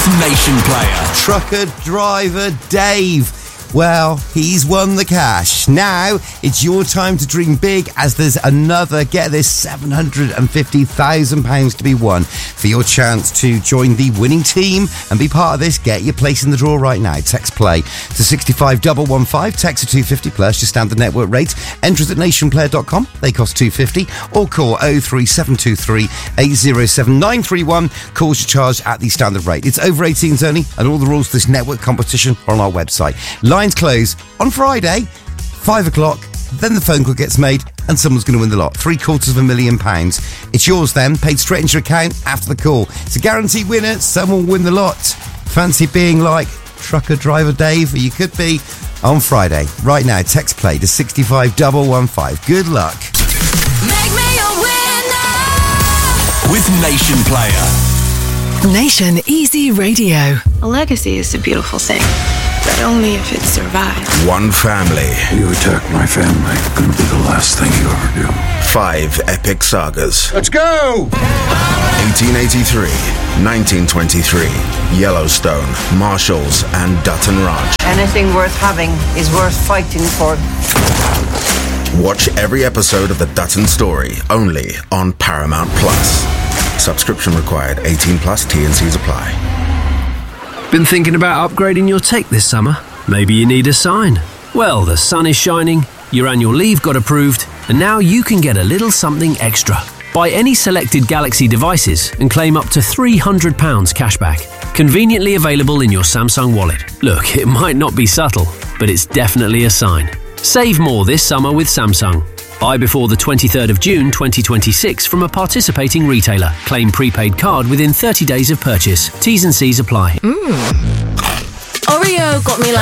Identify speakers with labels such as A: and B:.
A: with Nation Player.
B: Trucker driver Dave. Well, he's won the cash. Now it's your time to dream big, as there's another, get this, £750,000 to be won. For your chance to join the winning team and be part of this, get your place in the draw right now. Text play to 65115. Text to 250 plus your standard network rates. Entries at nationplayer.com. They cost $2.50. Or call 03723 807 931. Calls are charged at the standard rate. It's over 18s only, and all the rules for this network competition are on our website. Lines close on Friday, 5 o'clock. Then the phone call gets made and someone's going to win the lot. £750,000. It's yours then, paid straight into your account after the call. It's a guaranteed winner. Someone will win the lot. Fancy being like trucker driver Dave? You could be on Friday. Right now, text play to 65115. Good luck.
C: Make me a winner
A: with Nation Player.
D: Nation Easy Radio.
E: A legacy is a beautiful thing, but only if it survives.
F: One family.
G: You attack my family, gonna be the last thing you ever do.
F: 5 epic sagas.
G: Let's go!
F: 1883, 1923, Yellowstone, Marshalls, and Dutton Ranch.
H: Anything worth having is worth fighting for.
F: Watch every episode of the Dutton Story, only on Paramount Plus. Subscription required. 18 plus. T&Cs apply.
I: Been thinking about upgrading your tech this summer? Maybe you need a sign. Well, the sun is shining, your annual leave got approved, and now you can get a little something extra. Buy any selected Galaxy devices and claim up to £300 cashback. Conveniently available in your Samsung wallet. Look, it might not be subtle, but it's definitely a sign. Save more this summer with Samsung. Buy before the 23rd of June 2026 from a participating retailer. Claim prepaid card within 30 days of purchase. T's and C's apply.
C: Oreo got me like